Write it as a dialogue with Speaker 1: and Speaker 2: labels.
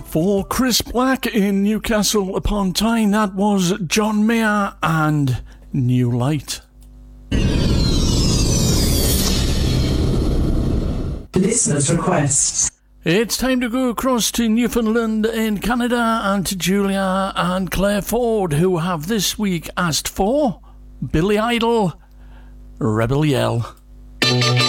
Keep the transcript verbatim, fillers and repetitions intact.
Speaker 1: For Chris Black in Newcastle upon Tyne, that was John Mayer and New Light.
Speaker 2: Listener's request.
Speaker 1: It's time to go across to Newfoundland in Canada and to Julia and Claire Ford, who have this week asked for Billy Idol, Rebel Yell.